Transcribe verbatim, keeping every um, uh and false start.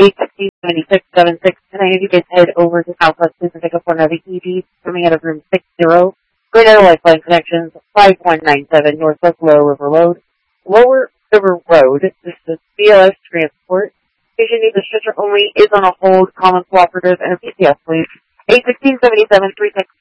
eight sixteen seventy-six seventy-six, and I need you guys head over to Southwest Please and pick up one of the E Ds coming out of room six zero. Great Air Lifeline Connections, five one nine seven, Northwest Lower River Road. Lower River Road, this is B L S Transport. Patient needs a stretcher only, is on a hold, common cooperative, and a P C S, please. eight sixteen seventy-seven, three six